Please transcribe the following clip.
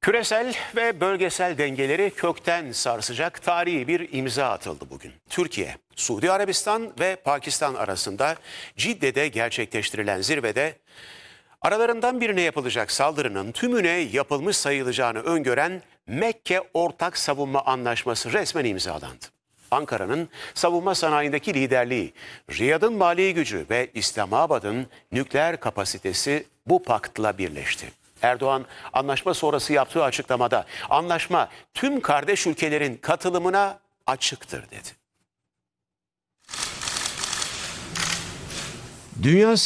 Küresel ve bölgesel dengeleri kökten sarsacak tarihi bir imza atıldı bugün. Türkiye, Suudi Arabistan ve Pakistan arasında Cidde'de gerçekleştirilen zirvede aralarından birine yapılacak saldırının tümüne yapılmış sayılacağını öngören Mekke Ortak Savunma Anlaşması resmen imzalandı. Ankara'nın savunma sanayindeki liderliği, Riyad'ın mali gücü ve İslamabad'ın nükleer kapasitesi bu paktla birleşti. Erdoğan anlaşma sonrası yaptığı açıklamada anlaşma tüm kardeş ülkelerin katılımına açıktır dedi. Dünya